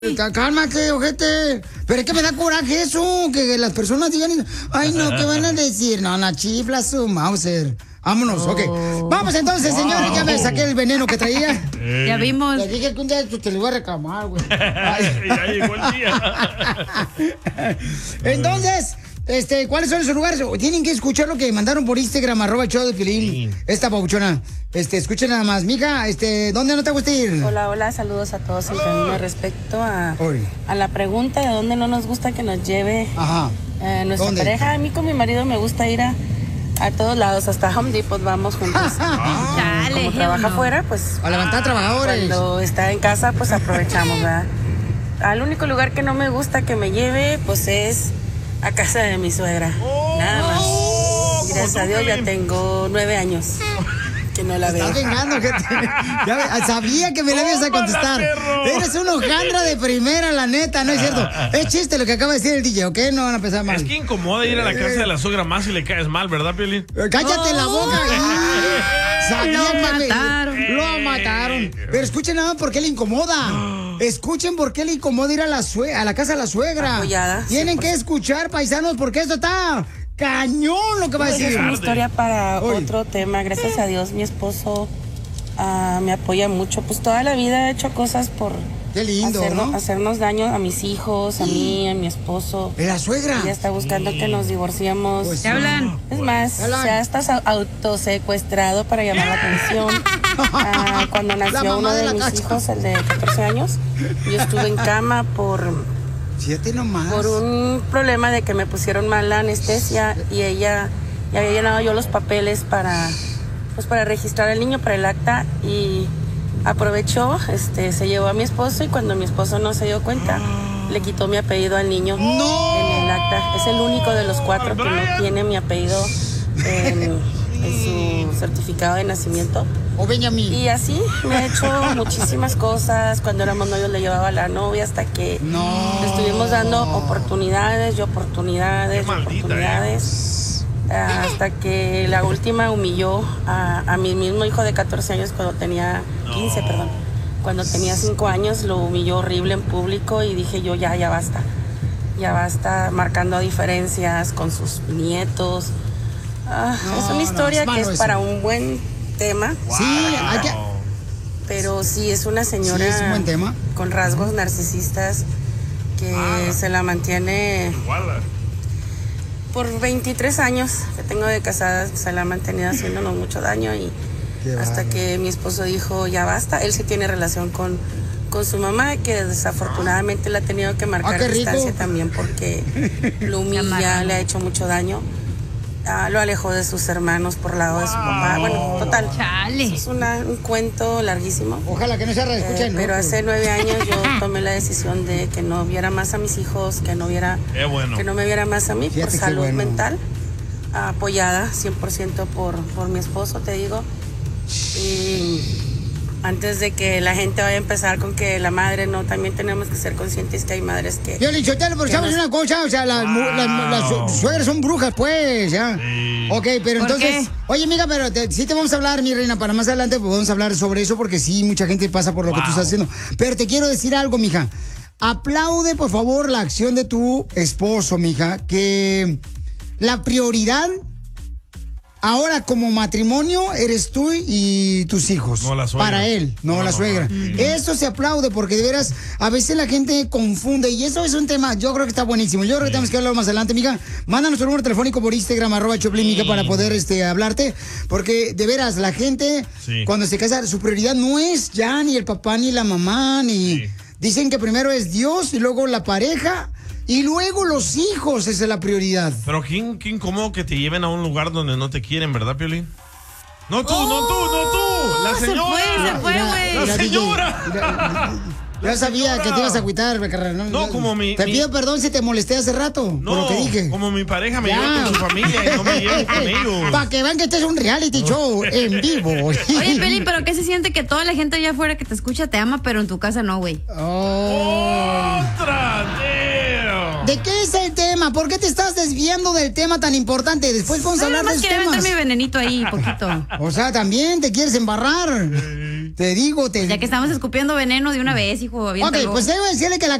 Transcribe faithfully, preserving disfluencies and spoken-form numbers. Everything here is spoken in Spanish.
Cálmate, ojete. Pero es que me da coraje eso, que las personas digan, ay no, ¿qué van a decir? No, la chifla su Mauser. Vámonos, oh. ok. Vamos entonces, wow. señores, ya me saqué el veneno que traía. Eh. Ya vimos. Le dije que un día te lo iba a reclamar, güey. Ya llegó el día. Entonces, este, ¿cuáles son esos lugares? Tienen que escuchar lo que mandaron por Instagram, arroba el show de Piolín. Sí. Esta pabuchona. Este, escuchen nada más. Mija, este, ¿dónde no te gusta ir? Hola, hola, saludos a todos en camino respecto a, a la pregunta de dónde no nos gusta que nos lleve eh, nuestra ¿Dónde? pareja. A mí con mi marido me gusta ir a, a todos lados, hasta Home Depot vamos juntos. Ah, Como Dale, trabaja no. afuera, pues a levantar trabajadores. Cuando está en casa, pues aprovechamos, ¿verdad? Al único lugar que no me gusta que me lleve, pues es a casa de mi suegra. Oh, Nada más. Gracias a Dios ya tengo nueve años. Que no la veo. Estás vengando, gente. Ya, sabía que me la ibas a contestar. Eres un hojandra de primera, la neta, no es cierto. Es chiste lo que acaba de decir el D J, ¿ok? No van a pensar mal. Es que incomoda ir a la casa de la suegra más si le caes mal, ¿verdad, Piolín? Cállate oh, la boca. Sabía lo que mataron. Me, lo mataron. Pero escuchen nada por qué le incomoda. Escuchen por qué le incomoda ir a la, sue a la casa de la suegra. Apoyada. Tienen que escuchar, paisanos, porque esto está... cañón lo que va a decir. Es una historia para Oye. otro tema. Gracias a Dios mi esposo uh, me apoya mucho. Pues toda la vida he hecho cosas por Qué lindo, hacernos, ¿no? hacernos daño a mis hijos, a mí, a mi esposo. ¿La suegra? Ella está buscando sí. que nos divorciemos. Pues ¿Te hablan? Es más, ya estás autosecuestrado para llamar la atención. Uh, cuando nació uno de, de mis casa. hijos, el de catorce años, yo estuve en cama por... Siete nomás. Por un problema de que me pusieron mal la anestesia y ella ya había llenado yo los papeles para pues para registrar al niño para el acta y aprovechó, este, se llevó a mi esposo y cuando mi esposo no se dio cuenta le quitó mi apellido al niño no. en el acta. Es el único de los cuatro que no tiene mi apellido en, en su certificado de nacimiento. O Benjamín. Y así me ha hecho muchísimas cosas. Cuando éramos novios le llevaba a la novia hasta que no. le estuvimos dando oportunidades y oportunidades y oportunidades. Eh. Hasta que la última humilló a, a mi mismo hijo de catorce años cuando tenía quince, no. perdón. Cuando tenía cinco años lo humilló horrible en público y dije yo ya, ya basta. Ya basta marcando diferencias con sus nietos. Ah, no, es una historia no, es que es para un buen tema. Wow. Sí, hay que... pero sí es una señora sí, es un buen tema. Con rasgos narcisistas que ah. se la mantiene por veintitrés años que tengo de casada, se la ha mantenido haciéndonos mucho daño y Qué hasta vale. que mi esposo dijo ya basta. Él sí tiene relación con, con su mamá, que desafortunadamente la ha tenido que marcar ah, distancia también porque lo humilla, le ha hecho mucho daño. Ah, lo alejó de sus hermanos por lado wow. de su papá. Bueno, total. Chale. Es una, un cuento larguísimo. Ojalá que no se reescuchen. Eh, ¿no? Pero hace nueve años yo tomé la decisión de que no viera más a mis hijos, que no viera, bueno. que no me viera más a mí Fíjate por salud bueno. mental, apoyada cien por ciento por, por mi esposo, te digo. Y antes de que la gente vaya a empezar con que la madre no, también tenemos que ser conscientes que hay madres que... Yo le dicho, pero sabes una cosa, o sea, las, wow. las, las, las suegras son brujas, pues, ya. Sí. Ok, pero entonces... Qué? Oye, amiga, pero te, sí te vamos a hablar, mi reina, para más adelante pues, vamos a hablar sobre eso, porque sí, mucha gente pasa por lo wow. que tú estás haciendo. Pero te quiero decir algo, mija. Aplaude, por favor, la acción de tu esposo, mija, que la prioridad... Ahora, como matrimonio, eres tú y tus hijos. No la suegra. Para él, no, no la suegra. No. Eso se aplaude porque de veras, a veces la gente confunde y eso es un tema, yo creo que está buenísimo. Yo creo que sí. tenemos que hablar más adelante, mija. Mándanos tu número telefónico por Instagram, arroba Choplin, mija, para poder este, hablarte. Porque de veras, la gente, sí. cuando se casa, su prioridad no es ya ni el papá ni la mamá, ni... Sí. Dicen que primero es Dios y luego la pareja... Y luego los hijos, esa es la prioridad. Pero qué, qué incómodo que te lleven a un lugar donde no te quieren, ¿verdad, Piolín? No tú, oh, no tú, no tú. La señora. Se fue, se fue, güey. La señora. Mira, ya sabía que te ibas a agüitar, carnal. No, no, como mi... Te mi... pido perdón si te molesté hace rato. No, por lo que dije. Como mi pareja me ya. lleva con su familia y no me llevo con ellos. Para que vean que este es un reality show en vivo. Oye, Piolín, ¿pero qué se siente que toda la gente allá afuera que te escucha te ama, pero en tu casa no, güey? Oh. ¡Otra! ¿De qué es el tema? ¿Por qué te estás desviando del tema tan importante? Después vamos a hablar de esos temas. Nada más mi venenito ahí, poquito. O sea, también te quieres embarrar. Te digo, te Ya que estamos escupiendo veneno de una vez, hijo. Ok, pues debo decirle que la